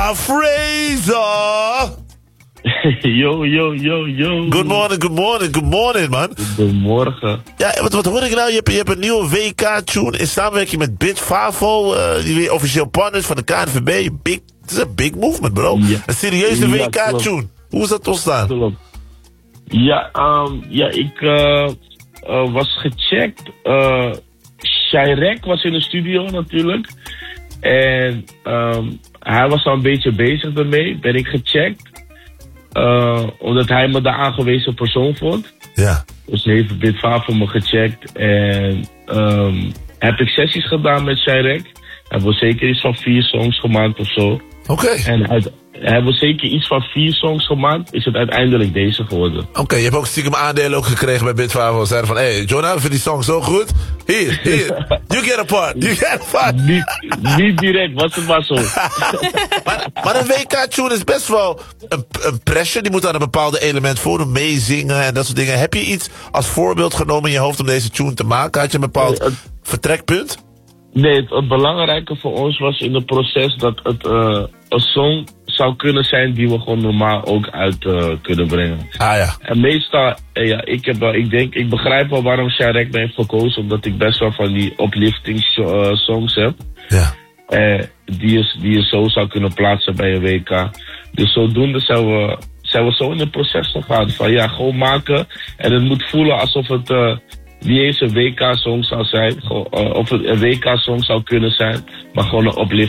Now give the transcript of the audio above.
Jonah Fraser. Yo. Good morning, man. Goedemorgen. Ja, wat hoor ik nou? Je hebt een nieuwe WK-tune in samenwerking met Bit Favo, die weer officieel partners van de KNVB. Het is een big movement, bro. Ja. Een serieuze WK-tune. Hoe is dat ontstaan? Klopt. Ik was gecheckt. Shirek was in de studio natuurlijk. En hij was al een beetje bezig ermee. Ben ik gecheckt. Omdat hij me de aangewezen persoon vond. Ja. Dus heeft Bit Favo me gecheckt. En heb ik sessies gedaan met Shirek. Hebben we zeker iets van 4 songs gemaakt of zo. Oké. En hebben we zeker iets van 4 songs gemaakt. Is het uiteindelijk deze geworden. Oké, je hebt ook stiekem aandelen ook gekregen bij Bit Favo. Zeiden van, hey, Jonah, vind die song zo goed? Hier. You get a part. Niet direct, was het maar zo. maar een WK-tune is best wel een pressure. Die moet aan een bepaalde element voor meezingen en dat soort dingen. Heb je iets als voorbeeld genomen in je hoofd om deze tune te maken? Had je een bepaald vertrekpunt? Nee, het belangrijke voor ons was in het proces dat het een song zou kunnen zijn die we gewoon normaal ook uit kunnen brengen. Ah ja. En meestal, ik begrijp wel waarom Shirek me heeft gekozen, omdat ik best wel van die uplifting songs heb. Ja. Die je zo zou kunnen plaatsen bij een WK. Dus zodoende zijn we zo in het proces gegaan. Van ja, gewoon maken. En het moet voelen alsof het niet eens een WK-song zou zijn. Of het een WK-song zou kunnen zijn. Maar gewoon een uplifting.